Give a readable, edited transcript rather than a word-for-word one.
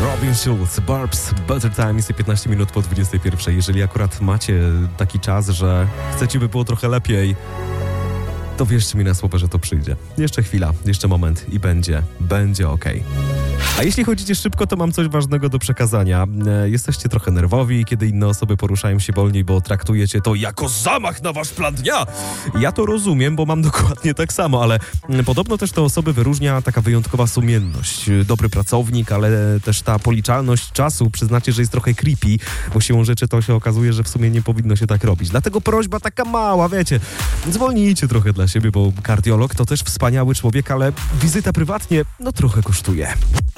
Robin Schulz, Barb's Better Time, jest 15 minut po 21. Jeżeli akurat macie taki czas, że chcecie, by było trochę lepiej, to wierzcie mi na słowo, że to przyjdzie. Jeszcze chwila, jeszcze moment i będzie okej. A jeśli chodzicie szybko, to mam coś ważnego do przekazania. Jesteście trochę nerwowi, kiedy inne osoby poruszają się wolniej, bo traktujecie to jako zamach na wasz plan dnia. Ja to rozumiem, bo mam dokładnie tak samo, ale podobno też te osoby wyróżnia taka wyjątkowa sumienność. Dobry pracownik, ale też ta policzalność czasu, przyznacie, że jest trochę creepy, bo siłą rzeczy to się okazuje, że w sumie nie powinno się tak robić. Dlatego prośba taka mała, wiecie, zwolnijcie trochę dla siebie, bo kardiolog to też wspaniały człowiek, ale wizyta prywatnie, no trochę kosztuje.